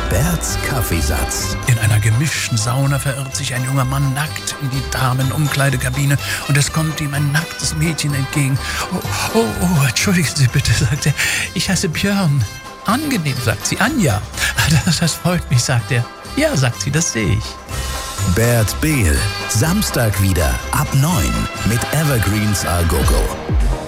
Berts Kaffeesatz. In einer gemischten Sauna verirrt sich ein junger Mann nackt in die Damenumkleidekabine und es kommt ihm ein nacktes Mädchen entgegen. Oh, entschuldigen Sie bitte, sagt er. Ich heiße Björn. Angenehm, sagt sie. Anja. Das freut mich, sagt er. Ja, sagt sie, das sehe ich. Bert Behl. Samstag wieder ab 9 mit Evergreens A Go Go.